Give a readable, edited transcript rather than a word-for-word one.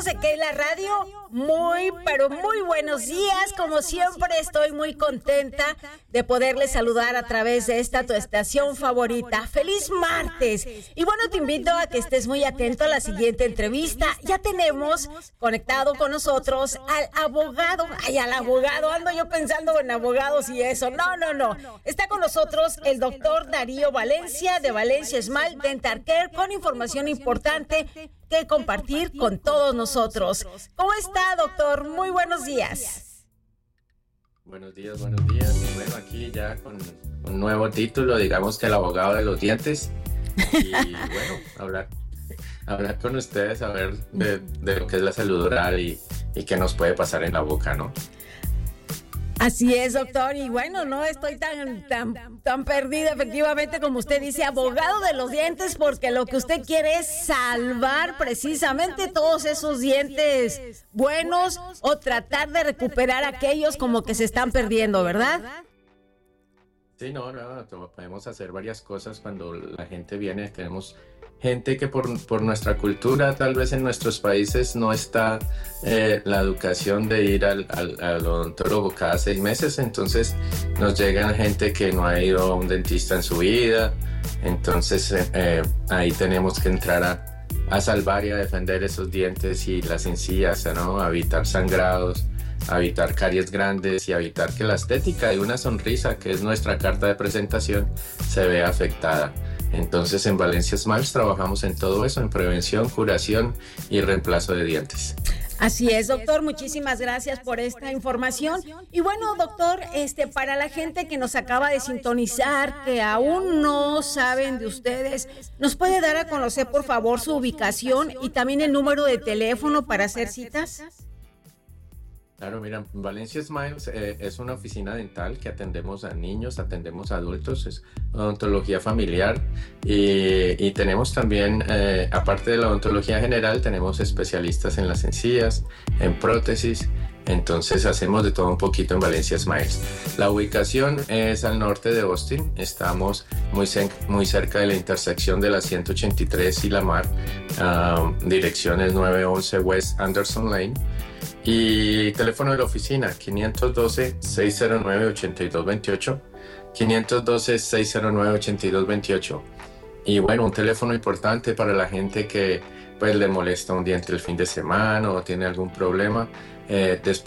amigos de Que la Radio, pero muy buenos días. Como siempre, estoy muy contenta de poderles saludar a través de esta tu estación favorita. ¡Feliz martes! Y bueno, te invito a que estés muy atento a la siguiente entrevista. Ya tenemos conectado con nosotros al abogado. Ay, al abogado, ando yo pensando en abogados y eso. No. Está con nosotros el doctor Darío Valencia, de Valencia Smile Dental Care, con información importante que compartir con todos nosotros. ¿Cómo está, doctor? Muy buenos días. Buenos días. Y bueno, aquí ya con un nuevo título, digamos que el abogado de los dientes. Y bueno, hablar con ustedes, a ver de lo que es la salud oral y qué nos puede pasar en la boca, ¿no? Así es, doctor, y bueno, no estoy tan perdida, efectivamente, como usted dice, abogado de los dientes, porque lo que usted quiere es salvar precisamente todos esos dientes buenos o tratar de recuperar aquellos como que se están perdiendo, ¿verdad? Sí, no, podemos hacer varias cosas cuando la gente viene. Tenemos gente que por nuestra cultura, tal vez en nuestros países no está la educación de ir al odontólogo cada 6 meses, entonces nos llega gente que no ha ido a un dentista en su vida, entonces ahí tenemos que entrar a salvar y a defender esos dientes y las encías, ¿no? A evitar sangrados, a evitar caries grandes y a evitar que la estética de una sonrisa, que es nuestra carta de presentación, se vea afectada. Entonces en Valencia Smiles trabajamos en todo eso, en prevención, curación y reemplazo de dientes. Así es, doctor, muchísimas gracias por esta información. Y bueno, doctor, para la gente que nos acaba de sintonizar, que aún no saben de ustedes, ¿nos puede dar a conocer, por favor, su ubicación y también el número de teléfono para hacer citas? Claro, mira, Valencia Smiles es una oficina dental que atendemos a niños, atendemos a adultos, es odontología familiar y tenemos también, aparte de la odontología general, tenemos especialistas en las encías, en prótesis, entonces hacemos de todo un poquito en Valencia Smiles. La ubicación es al norte de Austin, estamos muy cerca de la intersección de la 183 y la Mar, dirección es 911 West Anderson Lane. Y teléfono de la oficina 512-609-8228, 512-609-8228. Y bueno, un teléfono importante para la gente que pues le molesta un diente el fin de semana o tiene algún problema. Después